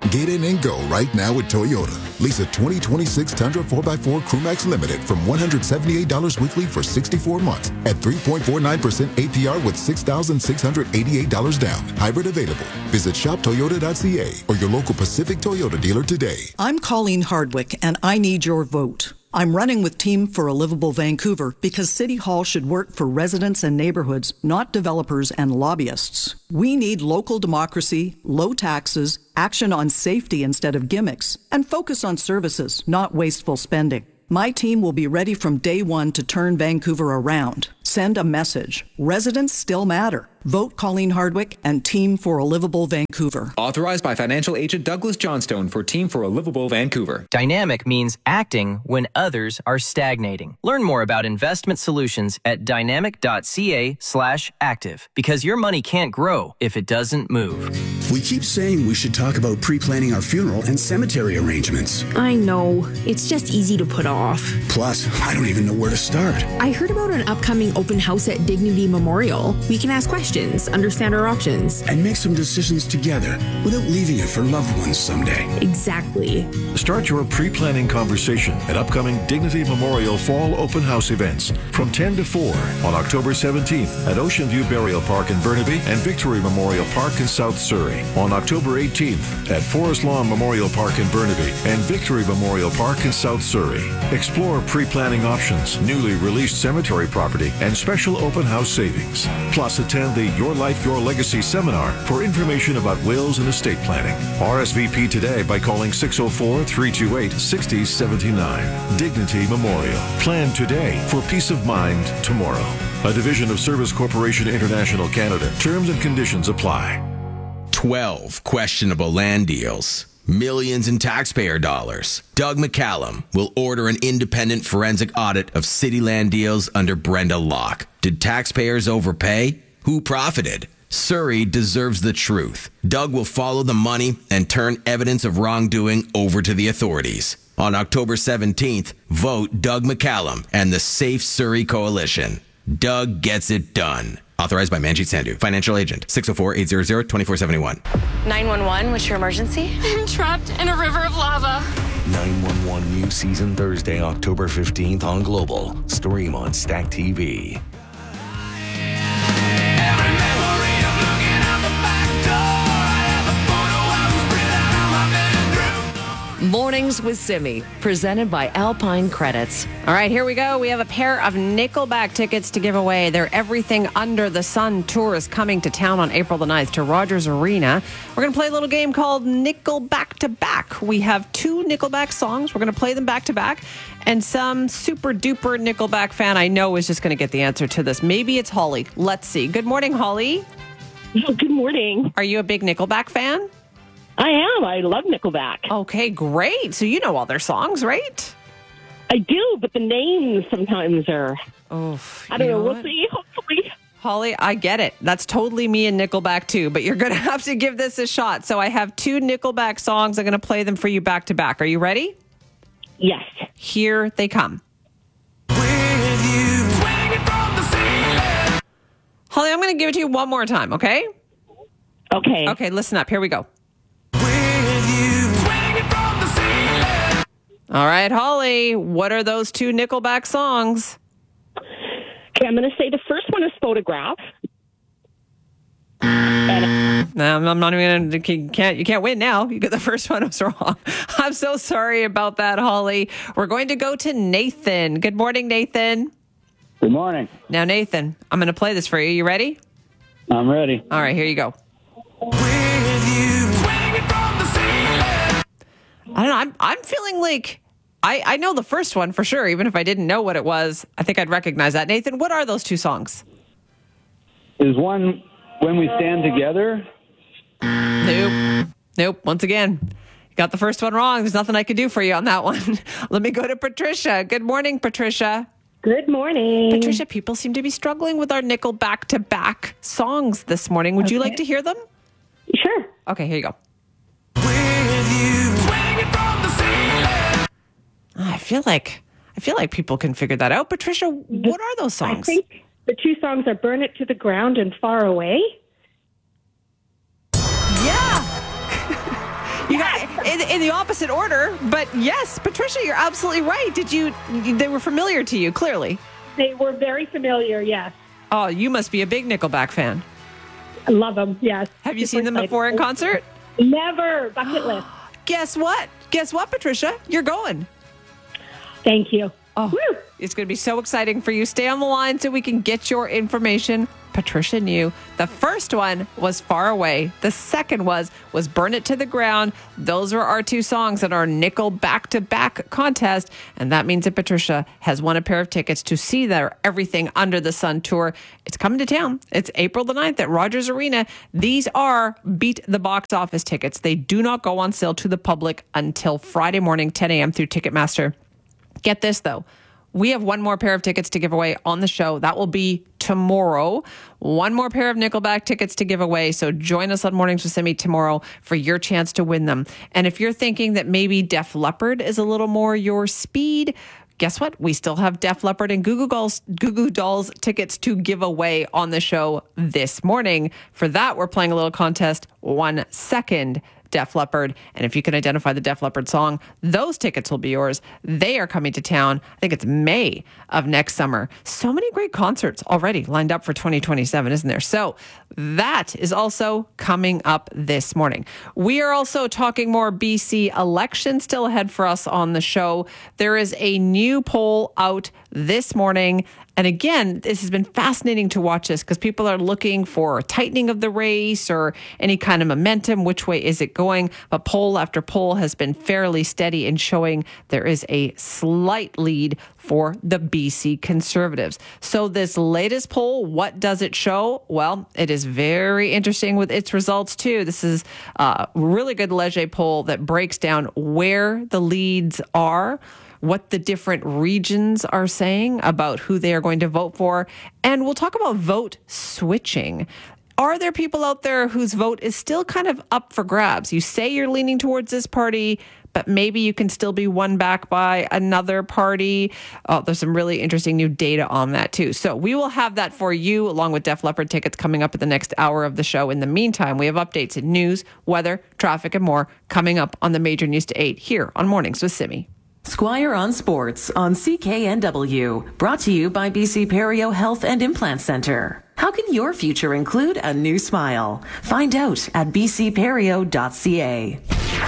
Get in and go right now with Toyota. Lease a 2026 Tundra 4x4 Crewmax Limited from $178 weekly for 64 months at 3.49% APR with $6,688 down. Hybrid available. Visit shoptoyota.ca or your local Pacific Toyota dealer today. I'm Colleen Hardwick, and I need your vote. I'm running with Team for a Livable Vancouver because City Hall should work for residents and neighborhoods, not developers and lobbyists. We need local democracy, low taxes, action on safety instead of gimmicks, and focus on services, not wasteful spending. My team will be ready from day one to turn Vancouver around. Send a message. Residents still matter. Vote Colleen Hardwick and Team for a Livable Vancouver. Authorized by financial agent Douglas Johnstone for Team for a Livable Vancouver. Dynamic means acting when others are stagnating. Learn more about investment solutions at dynamic.ca/active because your money can't grow if it doesn't move. We keep saying we should talk about pre-planning our funeral and cemetery arrangements. I know. It's just easy to put off. Plus, I don't even know where to start. I heard about an upcoming open house at Dignity Memorial. We can ask questions, understand our options, and make some decisions together without leaving it for loved ones someday. Exactly. Start your pre-planning conversation at upcoming Dignity Memorial Fall Open House events from 10 to 4 on October 17th at Ocean View Burial Park in Burnaby and Victory Memorial Park in South Surrey. On October 18th at Forest Lawn Memorial Park in Burnaby and Victory Memorial Park in South Surrey. Explore pre-planning options, newly released cemetery property, and special open house savings. Plus, attend the Your Life, Your Legacy seminar for information about wills and estate planning. RSVP today by calling 604-328-6079. Dignity Memorial. Plan today for peace of mind tomorrow. A division of Service Corporation International Canada. Terms and conditions apply. 12 questionable land deals. Millions in taxpayer dollars. Doug McCallum will order an independent forensic audit of city land deals under Brenda Locke. Did taxpayers overpay? Who profited? Surrey deserves the truth. Doug will follow the money and turn evidence of wrongdoing over to the authorities. On October 17th, vote Doug McCallum and the Safe Surrey Coalition. Doug gets it done. Authorized by Manjit Sandhu, financial agent, 604-800-2471. 911, what's your emergency? I'm trapped in a river of lava. 911 new season Thursday, October 15th on Global. Stream on Stack TV. Mornings with Simi, presented by Alpine Credits. All right, here we go. We have a pair of Nickelback tickets to give away. Their Everything Under the Sun tour is coming to town on April the 9th to Rogers Arena. We're going to play a little game called Nickelback to Back. We have 2 Nickelback songs. We're going to play them back to back. And some super duper Nickelback fan I know is just going to get the answer to this. Maybe it's Holly. Let's see. Good morning, Holly. Good morning. Are you a big Nickelback fan? I am. I love Nickelback. Okay, great. So you know all their songs, right? I do, but the names sometimes are... Oh, I don't know. We'll see, hopefully. Holly, I get it. That's totally me and Nickelback too, but you're going to have to give this a shot. So I have 2 Nickelback songs. I'm going to play them for you back to back. Are you ready? Yes. Here they come. Holly, I'm going to give it to you one more time, okay? Okay. Okay, listen up. Here we go. All right, Holly, what are those 2 Nickelback songs? Okay, I'm going to say the first one is Photograph. No, I'm not even going to, you can't win now. You got the first one was wrong. I'm so sorry about that, Holly. We're going to go to Nathan. Good morning, Nathan. Good morning. Now, Nathan, I'm going to play this for you. You ready? I'm ready. All right, here you go. I don't know. I'm feeling like I know the first one for sure. Even if I didn't know what it was, I think I'd recognize that. Nathan, what are those 2 songs? Is one When We Stand Together? Nope. Once again, you got the first one wrong. There's nothing I can do for you on that one. Let me go to Patricia. Good morning, Patricia. Good morning. Patricia, people seem to be struggling with our Nickelback to back songs this morning. Would you like to hear them? Sure. Okay, here you go. I feel like people can figure that out. Patricia, what are those songs? I think the 2 songs are Burn It to the Ground and Far Away. Yeah. You got in the opposite order, but yes, Patricia, you're absolutely right. They were familiar to you, clearly. They were very familiar, yes. Oh, you must be a big Nickelback fan. I love them, yes. Have you seen them before in concert? Never. Bucket list. Guess what? Guess what, Patricia? You're going. Thank you. Oh, woo. It's going to be so exciting for you. Stay on the line so we can get your information. Patricia knew. The first one was Far Away. The second was Burn It to the Ground. Those are our two songs in our Nickel back-to-back contest. And that means that Patricia has won a pair of tickets to see their Everything Under the Sun tour. It's coming to town. It's April the 9th at Rogers Arena. These are Beat the Box Office tickets. They do not go on sale to the public until Friday morning, 10 a.m. through Ticketmaster. Get this, though. We have one more pair of tickets to give away on the show. That will be tomorrow. One more pair of Nickelback tickets to give away. So join us on Mornings with Simi tomorrow for your chance to win them. And if you're thinking that maybe Def Leppard is a little more your speed, guess what? We still have Def Leppard and Goo Goo Dolls tickets to give away on the show this morning. For that, we're playing a little contest, 1 second. Def Leppard. And if you can identify the Def Leppard song, those tickets will be yours. They are coming to town. I think it's May of next summer. So many great concerts already lined up for 2027, isn't there? So that is also coming up this morning. We are also talking more BC election still ahead for us on the show. There is a new poll out this morning. And again, this has been fascinating to watch this because people are looking for a tightening of the race or any kind of momentum. Which way is it going? But poll after poll has been fairly steady in showing there is a slight lead for the BC Conservatives. So this latest poll, what does it show? Well, it is very interesting with its results too. This is a really good Leger poll that breaks down where the leads are, what the different regions are saying about who they are going to vote for. And we'll talk about vote switching. Are there people out there whose vote is still kind of up for grabs? You say you're leaning towards this party, but maybe you can still be won back by another party. Oh, there's some really interesting new data on that too. So we will have that for you along with Def Leppard tickets coming up at the next hour of the show. In the meantime, we have updates in news, weather, traffic, and more coming up on the Major News to 8 here on Mornings with Simi. Squire on Sports on CKNW, brought to you by BC Perio Health and Implant Center. How can your future include a new smile? Find out at bcperio.ca.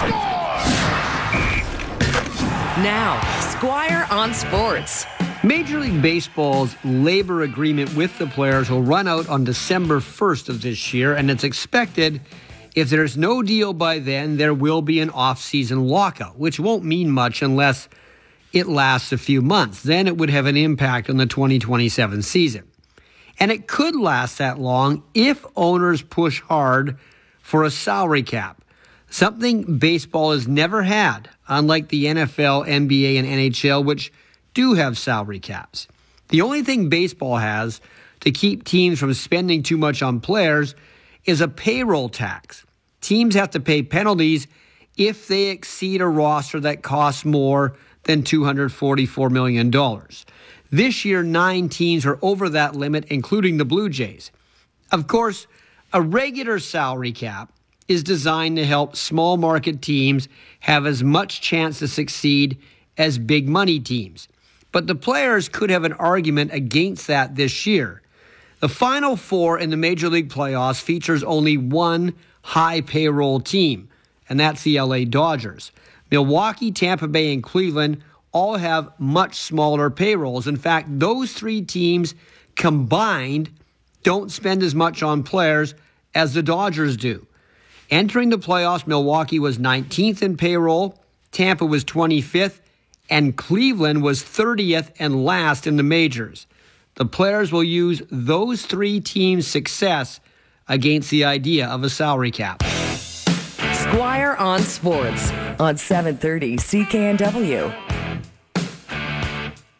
Now, Squire on Sports. Major League Baseball's labor agreement with the players will run out on December 1st of this year, and it's expected if there's no deal by then, there will be an off-season lockout, which won't mean much unless it lasts a few months. Then it would have an impact on the 2027 season. And it could last that long if owners push hard for a salary cap, something baseball has never had, unlike the NFL, NBA, and NHL, which do have salary caps. The only thing baseball has to keep teams from spending too much on players is a payroll tax. Teams have to pay penalties if they exceed a roster that costs more than $244 million. This year, 9 teams are over that limit, including the Blue Jays. Of course, a regular salary cap is designed to help small market teams have as much chance to succeed as big money teams. But the players could have an argument against that this year. The Final Four in the Major League playoffs features only one high payroll team, and that's the LA Dodgers. Milwaukee, Tampa Bay, and Cleveland all have much smaller payrolls. In fact, those 3 teams combined don't spend as much on players as the Dodgers do. Entering the playoffs, Milwaukee was 19th in payroll, Tampa was 25th, and Cleveland was 30th and last in the majors. The players will use those 3 teams' success against the idea of a salary cap. Squire on Sports on 730 CKNW.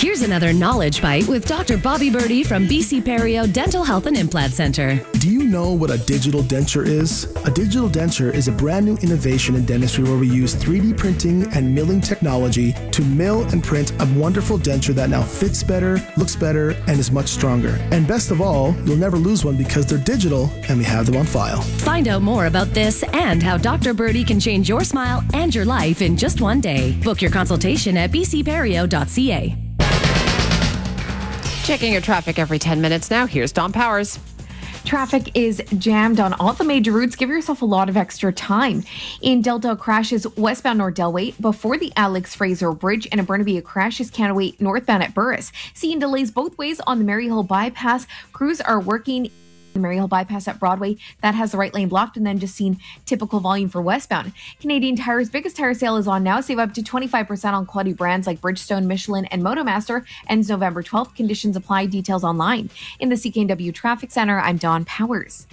Here's another knowledge bite with Dr. Bobby Birdie from BC Perio Dental Health and Implant Center. Do you know what a digital denture is? A digital denture is a brand new innovation in dentistry where we use 3D printing and milling technology to mill and print a wonderful denture that now fits better, looks better, and is much stronger. And best of all, you'll never lose one because they're digital and we have them on file. Find out more about this and how Dr. Birdie can change your smile and your life in just one day. Book your consultation at bcperio.ca. Checking your traffic every 10 minutes now. Here's Dawn Powers. Traffic is jammed on all the major routes. Give yourself a lot of extra time. In Delta, crashes westbound North Delway before the Alex Fraser Bridge, and in Burnaby, a crash is Canaway northbound at Burris. Seeing delays both ways on the Maryhill bypass. Crews are working the Maryhill bypass at Broadway. That has the right lane blocked, and then just seen typical volume for westbound. Canadian Tire's biggest tire sale is on now. Save up to 25% on quality brands like Bridgestone, Michelin, and Motomaster. Ends November 12th. Conditions apply. Details online. In the CKNW Traffic Center, I'm Dawn Powers.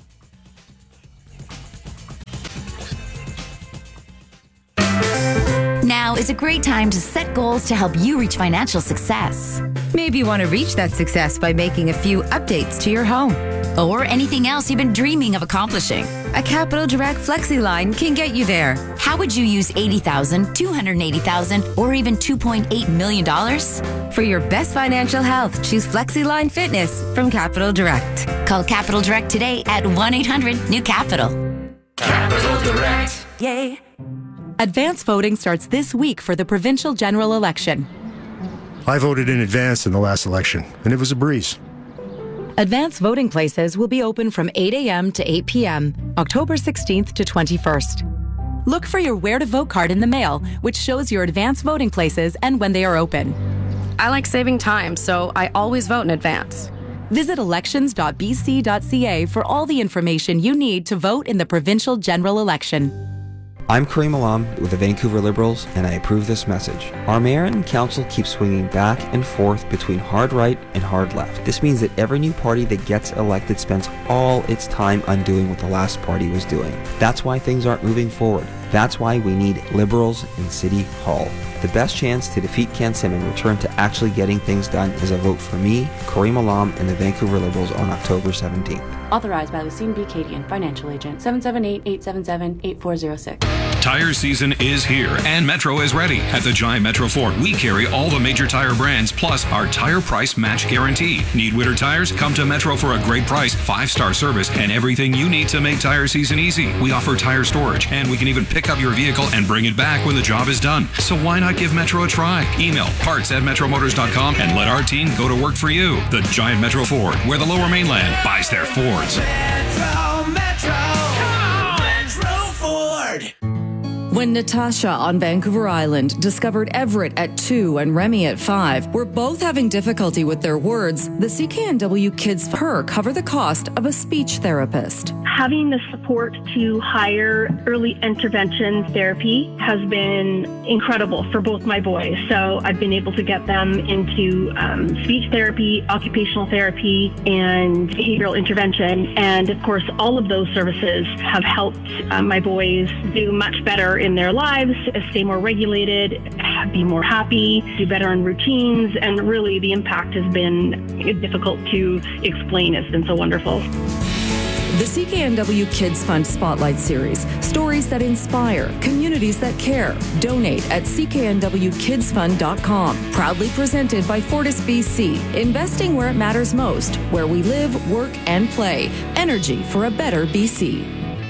Now is a great time to set goals to help you reach financial success. Maybe you want to reach that success by making a few updates to your home or anything else you've been dreaming of accomplishing. A Capital Direct FlexiLine can get you there. How would you use $80,000, $280,000, or even $2.8 million? For your best financial health, choose FlexiLine Fitness from Capital Direct. Call Capital Direct today at 1-800-NEW-CAPITAL. Capital Direct. Yay. Advance voting starts this week for the provincial general election. I voted in advance in the last election, and it was a breeze. Advance voting places will be open from 8 a.m. to 8 p.m., October 16th to 21st. Look for your Where to Vote card in the mail, which shows your advance voting places and when they are open. I like saving time, so I always vote in advance. Visit elections.bc.ca for all the information you need to vote in the provincial general election. I'm Kareem Alam with the Vancouver Liberals, and I approve this message. Our mayor and council keep swinging back and forth between hard right and hard left. This means that every new party that gets elected spends all its time undoing what the last party was doing. That's why things aren't moving forward. That's why we need Liberals in City Hall. The best chance to defeat Ken Sim and return to actually getting things done is a vote for me, Kareem Alam, and the Vancouver Liberals on October 17th. Authorized by Lucine B. Cadian, Financial Agent, 778-877-8406. Tire season is here, and Metro is ready. At the Giant Metro Ford, we carry all the major tire brands, plus our tire price match guarantee. Need winter tires? Come to Metro for a great price, 5-star service, and everything you need to make tire season easy. We offer tire storage, and we can even pick up your vehicle and bring it back when the job is done. So why not give Metro a try? Email parts@metromotors.com and let our team go to work for you. The Giant Metro Ford, where the Lower Mainland buys their Fords. Metro, come on! Metro Ford! When Natasha on Vancouver Island discovered Everett at 2 and Remy at 5 were both having difficulty with their words, the CKNW Kids for cover the cost of a speech therapist. Having the support to hire early intervention therapy has been incredible for both my boys. So I've been able to get them into speech therapy, occupational therapy, and behavioral intervention. And of course, all of those services have helped my boys do much better in their lives, stay more regulated, be more happy, do better in routines. And really the impact has been difficult to explain. It's been so wonderful. The CKNW Kids Fund Spotlight Series. Stories that inspire, communities that care. Donate at cknwkidsfund.com. Proudly presented by Fortis BC. Investing where it matters most, where we live, work, and play. Energy for a better BC.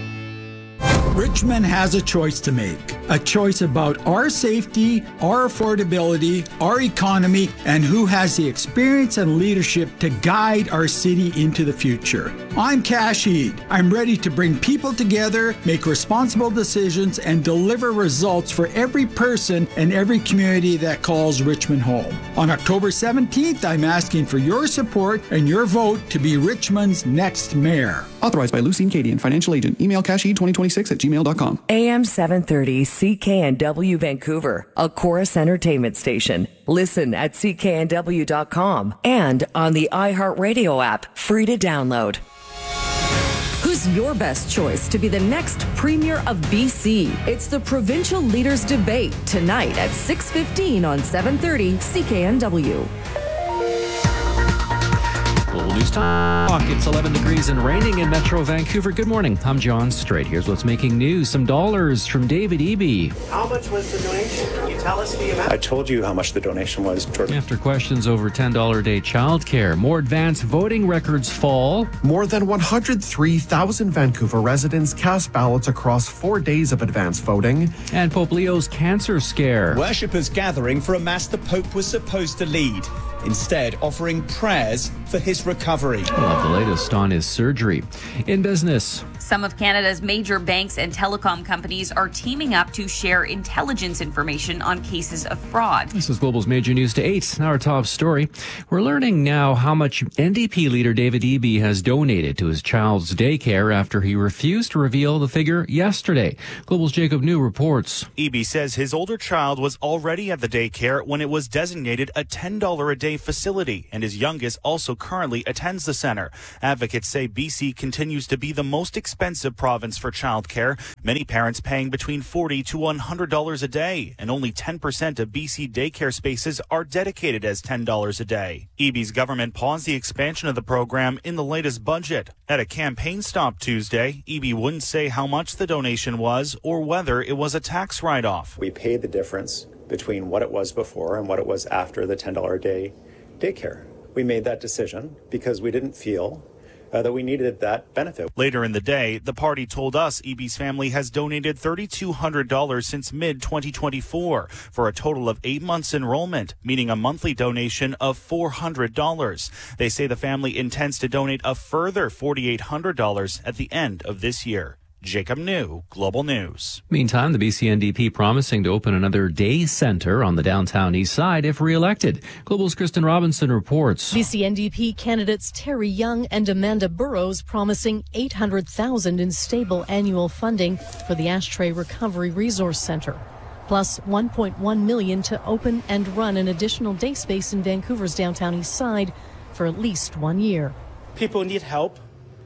Richmond has a choice to make. A choice about our safety, our affordability, our economy, and who has the experience and leadership to guide our city into the future. I'm Cash Eid. I'm ready to bring people together, make responsible decisions, and deliver results for every person and every community that calls Richmond home. On October 17th, I'm asking for your support and your vote to be Richmond's next mayor. Authorized by Lucine Cadian, Financial Agent. Email casheed2026@gmail.com. AM 730 CKNW Vancouver, a Chorus Entertainment station. Listen at cknw.com and on the iHeartRadio app, free to download. Who's is your best choice to be the next Premier of BC. It's the Provincial Leaders Debate tonight at 6:15 on 730 CKNW. Global News Talk. It's 11 degrees and raining in Metro Vancouver. Good morning. I'm John Strait. Here's what's making news. Some dollars from David Eby. How much was the donation? Can you tell us the amount? I told you how much the donation was, Jordan. After questions over $10 a day childcare, more advance voting records fall. More than 103,000 Vancouver residents cast ballots across 4 days of advance voting. And Pope Leo's cancer scare. Worshippers gathering for a mass the Pope was supposed to lead, instead offering prayers for his recovery. We'll have the latest on his surgery. In business, some of Canada's major banks and telecom companies are teaming up to share intelligence information on cases of fraud. This is Global's Major News to 8. Now our top story. We're learning now how much NDP leader David Eby has donated to his child's daycare after he refused to reveal the figure yesterday. Global's Jacob New reports. Eby says his older child was already at the daycare when it was designated a $10 a day facility, and his youngest also currently attends the center. Advocates say BC continues to be the most expensive province for childcare, many parents paying between $40 to $100 a day, and only 10% of BC daycare spaces are dedicated as $10 a day. Eby's government paused the expansion of the program in the latest budget. At a campaign stop Tuesday, Eby wouldn't say how much the donation was or whether it was a tax write-off. We paid the difference between what it was before and what it was after the $10 a day daycare. We made that decision because we didn't feel that we needed that benefit. Later in the day, the party told us Eby's family has donated $3,200 since mid-2024 for a total of 8 months enrollment, meaning a monthly donation of $400. They say the family intends to donate a further $4,800 at the end of this year. Jacob New, Global News. Meantime, the BC NDP promising to open another day centre on the downtown east side if re-elected. Global's Kristen Robinson reports. BC NDP candidates Terry Young and Amanda Burrows promising $800,000 in stable annual funding for the Ashtray Recovery Resource Centre, plus $1.1 million to open and run an additional day space in Vancouver's downtown east side for at least 1 year. People need help,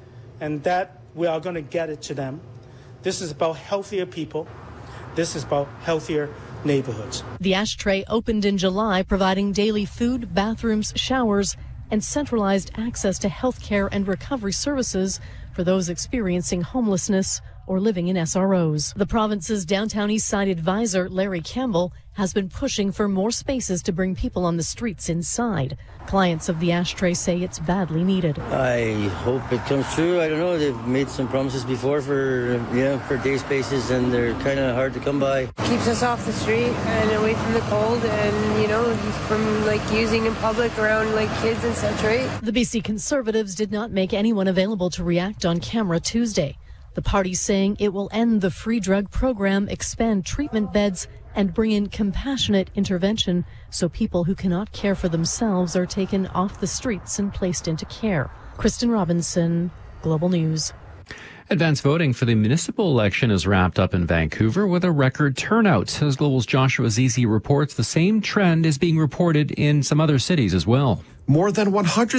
and that we are going to get it to them. This is about healthier people. This is about healthier neighborhoods. The Ashtray opened in July, providing daily food, bathrooms, showers, and centralized access to health care and recovery services for those experiencing homelessness or living in SROs. The province's downtown east side advisor, Larry Campbell, has been pushing for more spaces to bring people on the streets inside. Clients of the Ashtray say it's badly needed. I hope it comes true. I don't know. They've made some promises before for day spaces, and they're kind of hard to come by. Keeps us off the street and away from the cold, and from using in public around kids and such, right? The BC Conservatives did not make anyone available to react on camera Tuesday. The party saying it will end the free drug program, expand treatment beds, and bring in compassionate intervention so people who cannot care for themselves are taken off the streets and placed into care. Kristen Robinson, Global News. Advance voting for the municipal election is wrapped up in Vancouver with a record turnout. As Global's Joshua Zizi reports, the same trend is being reported in some other cities as well. More than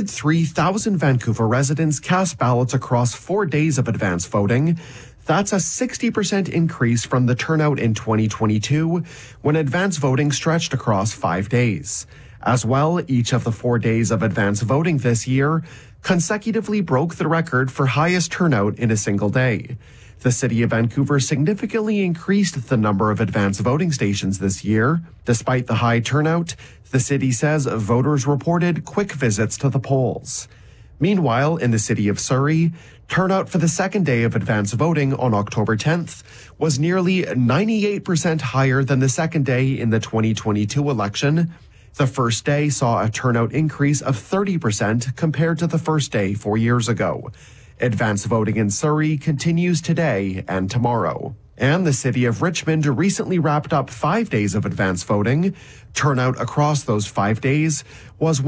103,000 Vancouver residents cast ballots across 4 days of advance voting. That's a 60% increase from the turnout in 2022, when advance voting stretched across 5 days. As well, each of the 4 days of advance voting this year consecutively broke the record for highest turnout in a single day. The city of Vancouver significantly increased the number of advance voting stations this year. Despite the high turnout, the city says voters reported quick visits to the polls. Meanwhile, in the city of Surrey, turnout for the second day of advance voting on October 10th was nearly 98% higher than the second day in the 2022 election. The first day saw a turnout increase of 30% compared to the first day 4 years ago. Advance voting in Surrey continues today and tomorrow. And the city of Richmond recently wrapped up 5 days of advance voting. Turnout across those 5 days was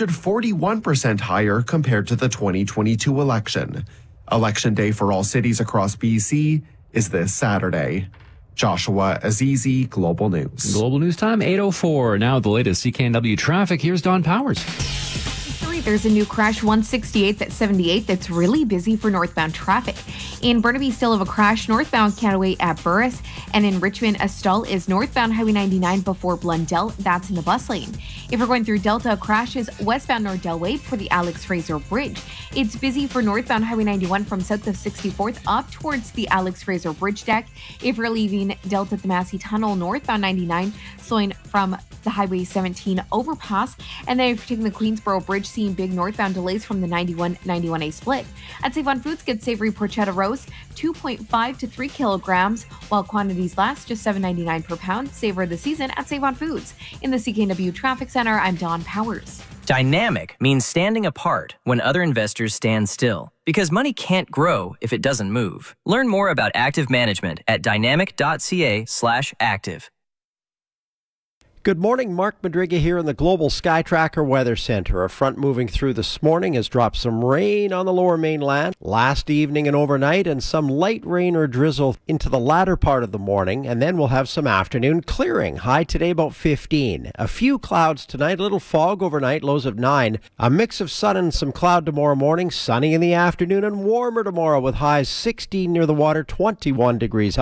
141% higher compared to the 2022 election. Election day for all cities across BC is this Saturday. Joshua Azizi, Global News. Global News time, 8:04. Now the latest CKNW traffic. Here's Don Powers. There's a new crash 168 at 78 that's really busy for northbound traffic. In Burnaby, still of a crash northbound Canaway at Burris. And in Richmond, a stall is northbound Highway 99 before Blundell. That's in the bus lane. If we're going through Delta, crashes westbound North Delway for the Alex Fraser Bridge. It's busy for northbound Highway 91 from south of 64th up towards the Alex Fraser Bridge deck. If you're leaving Delta at the Massey Tunnel, northbound 99, slowing from the Highway 17 overpass. And then if you're taking the Queensboro Bridge, seeing big northbound delays from the 91-91A split. At Save On Foods, get savory porchetta roast, 2.5 to 3 kilograms, while quantities last just $7.99 per pound. Savor the season at Save On Foods. In the CKNW Traffic Center, I'm Dawn Powers. Dynamic means standing apart when other investors stand still, because money can't grow if it doesn't move. Learn more about active management at dynamic.ca/active. Good morning, Mark Madriga here in the Global Sky Tracker Weather Center. A front moving through this morning has dropped some rain on the lower mainland last evening and overnight, and some light rain or drizzle into the latter part of the morning, and then we'll have some afternoon clearing. High today about 15. A few clouds tonight, a little fog overnight, lows of 9. A mix of sun and some cloud tomorrow morning, sunny in the afternoon, and warmer tomorrow with highs 16 near the water, 21 degrees.